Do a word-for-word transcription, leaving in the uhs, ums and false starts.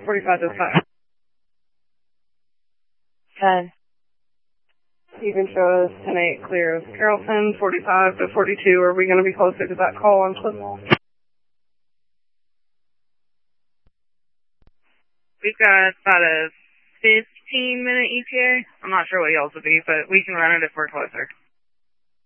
forty-five to five. ten. You can show us ten eight clear of Carrollton, forty-five to forty-two. Are we going to be closer to that call on Flip? We've got about a fifteen minute E T A. I'm not sure what y'all's would be, but we can run it if we're closer.